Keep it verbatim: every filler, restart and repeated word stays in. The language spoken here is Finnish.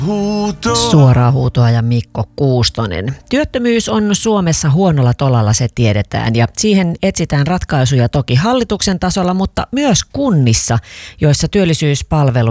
Huuto. Suoraa huutoa ja Mikko Kuustonen. Työttömyys on Suomessa huonolla tolalla, se tiedetään, ja siihen etsitään ratkaisuja toki hallituksen tasolla, mutta myös kunnissa, joissa työllisyyspalvelu